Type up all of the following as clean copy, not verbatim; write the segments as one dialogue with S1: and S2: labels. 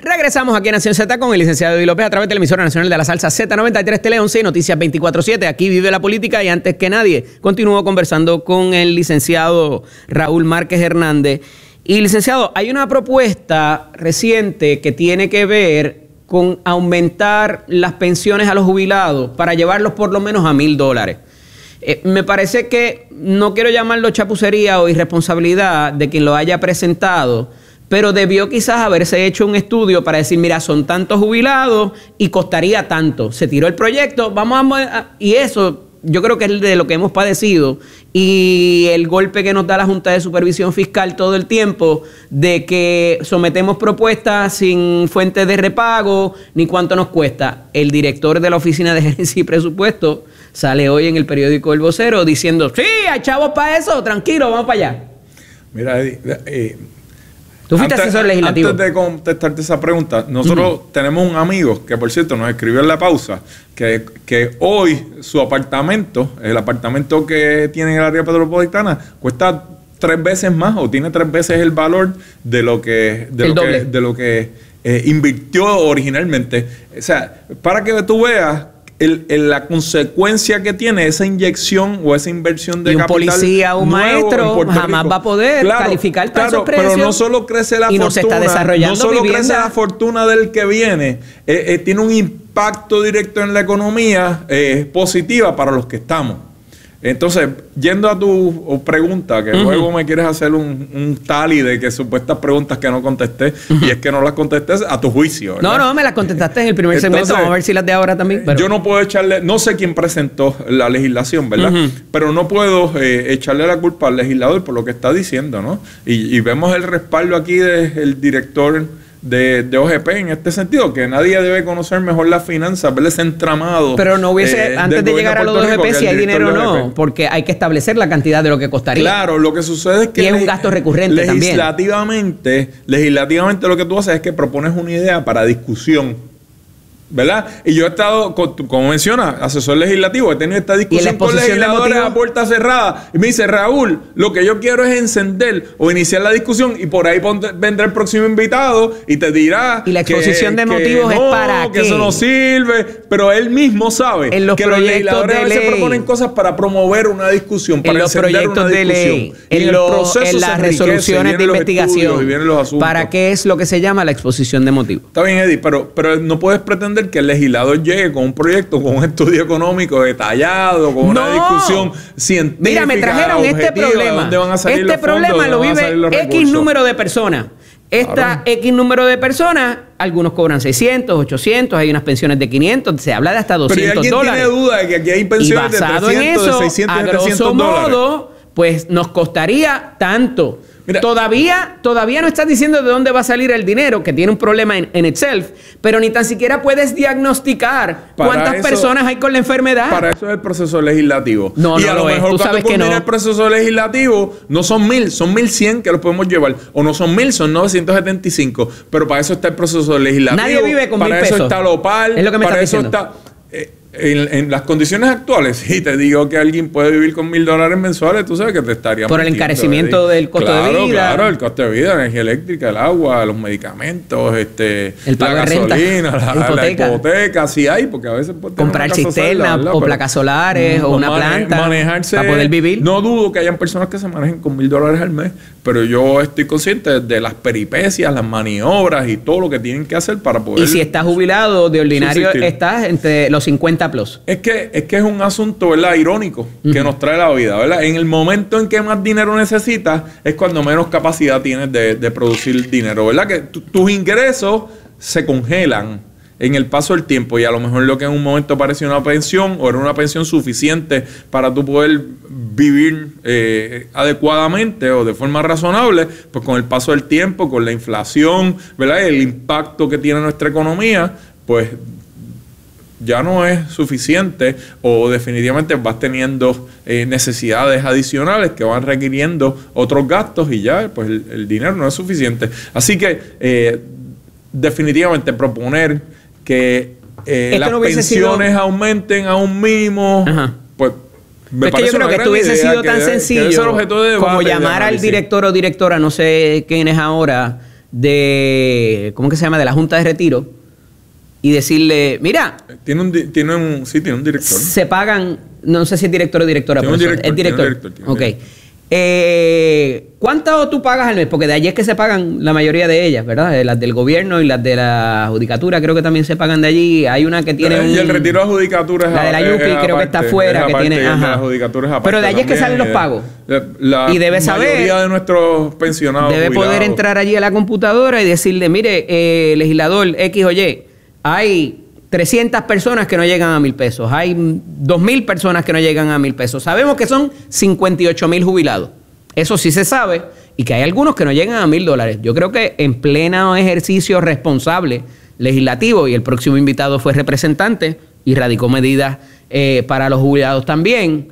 S1: Regresamos aquí en Nación Z con el licenciado Eddie López a través de la emisora nacional de la salsa Z93 Tele 11 y Noticias 24/7. Aquí vive la política y antes que nadie continúo conversando con el licenciado Raúl Márquez Hernández. Y licenciado, hay una propuesta reciente que tiene que ver con aumentar las pensiones a los jubilados para llevarlos por lo menos a $1,000. Me parece que no quiero llamarlo chapucería o irresponsabilidad de quien lo haya presentado, pero debió quizás haberse hecho un estudio para decir, mira, son tantos jubilados y costaría tanto. Se tiró el proyecto, y eso yo creo que es de lo que hemos padecido y el golpe que nos da la Junta de Supervisión Fiscal todo el tiempo de que sometemos propuestas sin fuente de repago ni cuánto nos cuesta. El director de la Oficina de Gerencia y Presupuesto sale hoy en el periódico El Vocero diciendo, sí, hay chavos para eso, tranquilo, vamos para allá.
S2: Mira,
S1: Tú fuiste asesor legislativo.
S2: Antes de contestarte esa pregunta, nosotros tenemos un amigo que, por cierto, nos escribió en la pausa que hoy su apartamento, el apartamento que tiene en el área metropolitana, cuesta 3 veces más o tiene 3 veces el valor de lo que invirtió originalmente. O sea, para que tú veas la consecuencia que tiene esa inyección o esa inversión de capital.
S1: Un policía, un maestro, jamás va a poder calificar para esos precios.
S2: Pero no solo crece la fortuna,
S1: no se está desarrollando
S2: no solo
S1: vivienda.
S2: crece la fortuna del que viene, tiene un impacto directo en la economía positiva para los que estamos. Entonces, yendo a tu pregunta, que luego me quieres hacer un tally de que supuestas preguntas que no contesté, y es que no las contesté a tu juicio, ¿verdad?
S1: No, me las contestaste en el primer segmento, vamos a ver si las de ahora también. Pero...
S2: Yo no puedo echarle, no sé quién presentó la legislación, ¿verdad? Pero no puedo echarle la culpa al legislador por lo que está diciendo, ¿no? Y vemos el respaldo aquí del director de OGP en este sentido, que nadie debe conocer mejor las finanzas, ver ese entramado.
S1: Pero no hubiese, antes de llegar a los OGP, si hay dinero o no, porque hay que establecer la cantidad de lo que costaría.
S2: Claro, lo que sucede es que...
S1: Y es un gasto recurrente
S2: legislativamente lo que tú haces es que propones una idea para discusión, ¿verdad? Y yo he estado, como menciona, asesor legislativo, he tenido esta discusión con legisladores a puerta cerrada. Y me dice, Raúl, lo que yo quiero es encender o iniciar la discusión y por ahí vendrá el próximo invitado y te dirá...
S1: Y la exposición de motivos es para
S2: que eso no sirve. Pero él mismo sabe que los legisladores a veces proponen cosas para promover una discusión, para encender una discusión.
S1: En las resoluciones de investigación. ¿Para qué es lo que se llama la exposición de motivos?
S2: Está bien, Eddie, pero no puedes pretender que el legislador llegue con un proyecto, con un estudio económico detallado, con una discusión científica.
S1: Mira, me trajeron este problema. Este problema lo vive X número de personas. X número de personas, algunos cobran 600, 800, hay unas pensiones de 500, se habla de hasta $200.
S2: Pero ¿alguien tiene duda de que aquí hay pensiones de 300,
S1: en eso,
S2: de 600
S1: a
S2: y 300
S1: grosso
S2: dólares?
S1: modo, pues nos costaría tanto. Mira, todavía no estás diciendo de dónde va a salir el dinero, que tiene un problema en itself, pero ni tan siquiera puedes diagnosticar cuántas personas hay con la enfermedad.
S2: Para eso es el proceso legislativo.
S1: Y a lo mejor
S2: tú
S1: sabes que no.
S2: El proceso legislativo no son 1,000, son 1,100 que los podemos llevar. O no son 1,000, son 975. Pero para eso está el proceso legislativo.
S1: Nadie vive con 1,000 pesos.
S2: Para eso está Lopal.
S1: Es lo que me
S2: para
S1: estás
S2: eso
S1: diciendo.
S2: está... En las condiciones actuales, si te digo que alguien puede vivir con $1,000 mensuales, tú sabes que te estaría
S1: por el encarecimiento del costo de vida.
S2: Claro, el costo de vida, la energía eléctrica, el agua, los medicamentos,
S1: el pago
S2: la
S1: de renta,
S2: gasolina, la hipoteca, si hay, porque a veces puede
S1: comprar cisterna o placas solares o una planta
S2: manejarse,
S1: para poder vivir.
S2: No dudo que hayan personas que se manejen con $1,000 al mes, pero yo estoy consciente de las peripecias, las maniobras y todo lo que tienen que hacer para poder...
S1: Y si estás jubilado, de ordinario
S2: subsistir.
S1: Estás entre los 50 plus.
S2: Es que es un asunto, ¿verdad?, irónico que nos trae la vida, ¿verdad? En el momento en que más dinero necesitas es cuando menos capacidad tienes de producir dinero, ¿verdad? Que tus ingresos se congelan en el paso del tiempo y a lo mejor lo que en un momento parecía una pensión o era una pensión suficiente para tú poder vivir adecuadamente o de forma razonable, pues con el paso del tiempo, con la inflación, ¿verdad?, el impacto que tiene nuestra economía, pues ya no es suficiente o definitivamente vas teniendo necesidades adicionales que van requiriendo otros gastos y ya pues el dinero no es suficiente. Así que definitivamente proponer que las pensiones aumenten a un mínimo, pues
S1: es que yo creo que esto hubiese sido tan sencillo como llamar al director o directora, no sé quién es ahora, ¿cómo que se llama? De la Junta de Retiro y decirle, mira...
S2: Tiene un director.
S1: Se pagan, no sé si es director o directora.
S2: Es director.
S1: Ok. ¿Cuánto tú pagas al mes? Porque de allí es que se pagan la mayoría de ellas, ¿verdad? Las del gobierno y las de la judicatura creo que también se pagan de allí. Hay una que tiene
S2: y el retiro de judicatura es
S1: la de la Yupi creo que está afuera, que tiene...
S2: Ajá. La judicatura es aparte.
S1: Pero de allí es que salen los pagos.
S2: Y debe saber... La mayoría de nuestros pensionados
S1: debe
S2: jubilados.
S1: poder entrar allí a la computadora y decirle, mire, legislador X o Y, hay 300 personas que no llegan a 1,000 pesos. Hay 2,000 personas que no llegan a 1,000 pesos. Sabemos que son 58,000 jubilados. Eso sí se sabe. Y que hay algunos que no llegan a $1,000. Yo creo que en pleno ejercicio responsable legislativo, y el próximo invitado fue representante y radicó medidas para los jubilados también.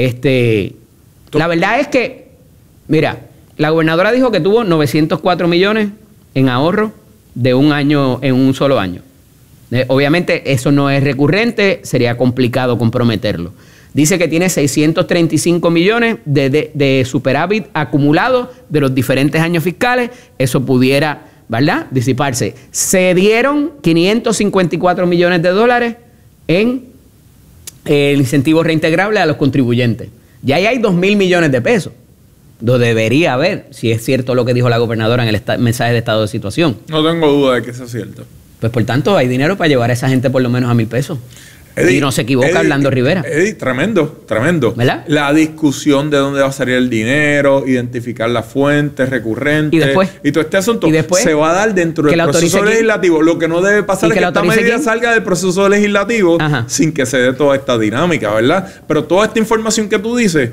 S1: La verdad es que, mira, la gobernadora dijo que tuvo 904 millones en ahorro de un año, en un solo año. Obviamente eso no es recurrente, sería complicado comprometerlo. Dice que tiene 635 millones de superávit acumulado de los diferentes años fiscales. Eso pudiera, ¿verdad?, disiparse. Se dieron 554 millones de dólares en el incentivo reintegrable a los contribuyentes. Ya ahí hay 2,000 millones de pesos. Lo debería haber, si es cierto lo que dijo la gobernadora en el mensaje de estado de situación.
S2: No tengo duda de que eso es cierto.
S1: Pues por tanto hay dinero para llevar a esa gente por lo menos a 1,000 pesos. Eddie, y no se equivoca Orlando Rivera.
S2: Eddie, tremendo.
S1: ¿Verdad?
S2: La discusión de dónde va a salir el dinero, identificar las fuentes recurrentes.
S1: Y después.
S2: Y todo este asunto
S1: ¿Y después?
S2: Se va a dar dentro del proceso legislativo. Lo que no debe pasar es que esta medida salga del proceso legislativo sin que se dé toda esta dinámica, ¿verdad? Pero toda esta información que tú dices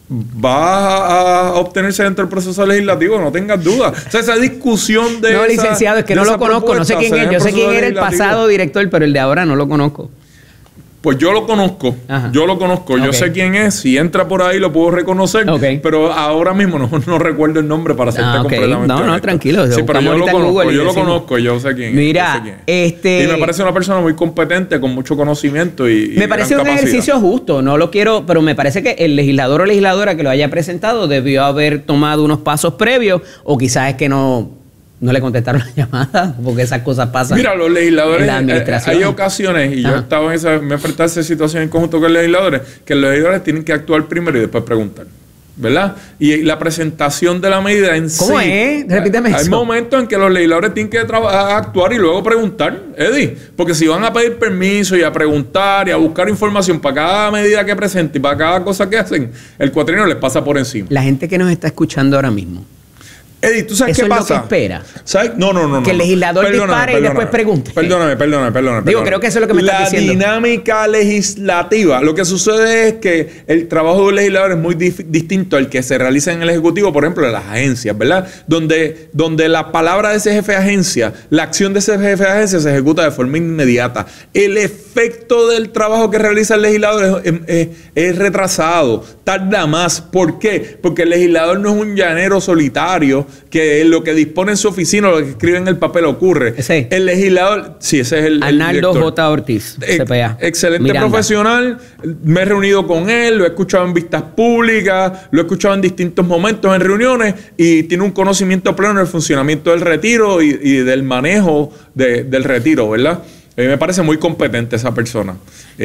S2: va a obtenerse dentro del proceso legislativo, no tengas duda. O sea, esa discusión de...
S1: No, licenciado, es que no lo conozco, no sé quién es. Yo sé quién era el pasado director, pero el de ahora no lo conozco.
S2: Pues yo lo conozco, yo sé quién es, si entra por ahí lo puedo reconocer, pero ahora mismo no recuerdo el nombre para hacerte completamente
S1: No, tranquilo.
S2: Sí, pero yo lo conozco, yo sé quién es.
S1: Mira,
S2: Y me parece una persona muy competente, con mucho conocimiento y
S1: me parece un ejercicio justo, no lo quiero, pero me parece que el legislador o legisladora que lo haya presentado debió haber tomado unos pasos previos, o quizás es que no le contestaron la llamada, porque esas cosas pasan.
S2: Mira, los legisladores,
S1: en la administración.
S2: hay ocasiones, y yo he estado me he enfrentado a esa situación en conjunto con los legisladores, que los legisladores tienen que actuar primero y después preguntar, ¿verdad? Y la presentación de la medida en
S1: ¿Cómo es? Repíteme eso.
S2: Hay momentos en que los legisladores tienen que actuar y luego preguntar, Eddie, porque si van a pedir permiso y a preguntar y a buscar información para cada medida que presenten y para cada cosa que hacen, el cuatrienio les pasa por encima.
S1: La gente que nos está escuchando ahora mismo,
S2: Eddie, ¿tú sabes qué pasa?
S1: Eso es lo que espera.
S2: ¿Sabes? No.
S1: Que el legislador dispare y después pregunte.
S2: Perdóname.
S1: Digo, creo que eso es lo que me estás diciendo.
S2: La dinámica legislativa. Lo que sucede es que el trabajo de un legislador es muy distinto al que se realiza en el Ejecutivo, por ejemplo, en las agencias, ¿verdad? Donde la palabra de ese jefe de agencia, la acción de ese jefe de agencia se ejecuta de forma inmediata. El efecto del trabajo que realiza el legislador es retrasado, tarda más. ¿Por qué? Porque el legislador no es un llanero solitario que lo que dispone en su oficina, lo que escribe en el papel ocurre.
S1: ¿Ese?
S2: El legislador, sí, ese es el
S1: Arnaldo
S2: director.
S1: J. Ortiz, CPA.
S2: Excelente
S1: Miranda.
S2: profesional. Me he reunido con él, lo he escuchado en vistas públicas, lo he escuchado en distintos momentos en reuniones y tiene un conocimiento pleno del funcionamiento del retiro y del manejo del retiro, ¿verdad? Me parece muy competente esa persona,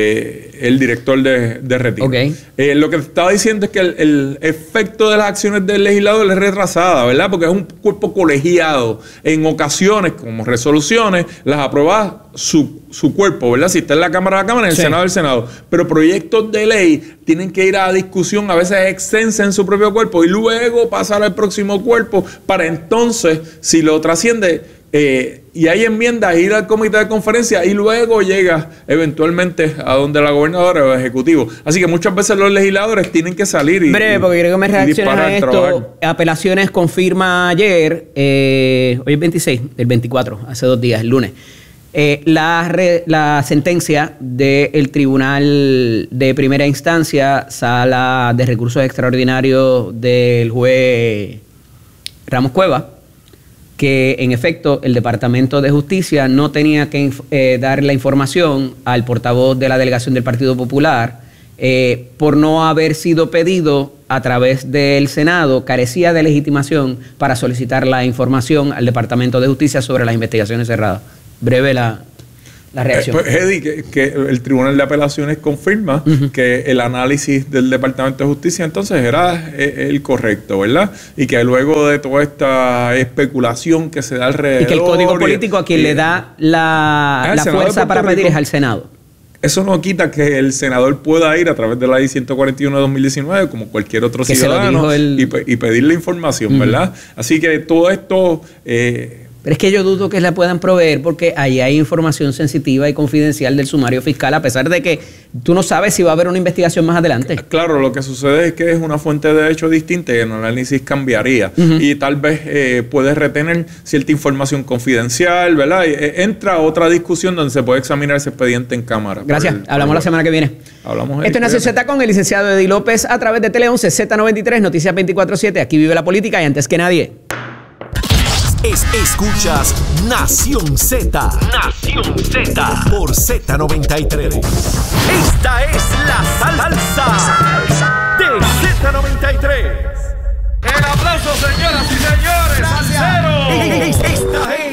S2: el director de retiro.
S1: Okay.
S2: Lo que te estaba diciendo es que el efecto de las acciones del legislador es retrasada, ¿verdad? Porque es un cuerpo colegiado. En ocasiones, como resoluciones, las aprueba su cuerpo, ¿verdad? Si está en la Cámara, en el Senado, el Senado. Pero proyectos de ley tienen que ir a discusión, a veces extensa en su propio cuerpo, y luego pasar al próximo cuerpo para entonces, si lo trasciende... y hay enmiendas, ir al comité de conferencia y luego llega eventualmente a donde la gobernadora o el ejecutivo. Así que muchas veces los legisladores tienen que salir
S1: breve, porque creo que me reaccionas a esto. Apelaciones confirma ayer, hoy es 26, el 24, hace 2 días, el lunes, la sentencia del Tribunal de Primera Instancia, Sala de Recursos Extraordinarios del juez Ramos Cueva, que en efecto el Departamento de Justicia no tenía que dar la información al portavoz de la delegación del Partido Popular por no haber sido pedido a través del Senado, carecía de legitimación para solicitar la información al Departamento de Justicia sobre las investigaciones cerradas. Breve la reacción.
S2: Pues, Eddie, que el Tribunal de Apelaciones confirma que el análisis del Departamento de Justicia entonces era el correcto, ¿verdad? Y que luego de toda esta especulación que se da alrededor...
S1: Y que el Código Político a quien le da la fuerza para pedir es al Senado.
S2: Eso no quita que el senador pueda ir a través de la ley 141 de 2019, como cualquier otro ciudadano, y pedir la información, ¿verdad? Así que todo esto...
S1: Pero es que yo dudo que la puedan proveer porque ahí hay información sensitiva y confidencial del sumario fiscal, a pesar de que tú no sabes si va a haber una investigación más adelante.
S2: Claro, lo que sucede es que es una fuente de hecho distinta y el análisis cambiaría. Y tal vez puedes retener cierta información confidencial, ¿verdad? Entra otra discusión donde se puede examinar ese expediente en cámara.
S1: Gracias. Hablamos la semana que viene.
S2: Hablamos.
S1: Esto es Nación Z con el licenciado Eddie López a través de Tele 11, Z93, Noticias 24/7. Aquí vive la política y antes que nadie.
S3: Escuchas Nación Z. Nación Z. Por Z93. Esta es la salsa de Z93.
S4: El aplauso, señoras y señores. Salsero.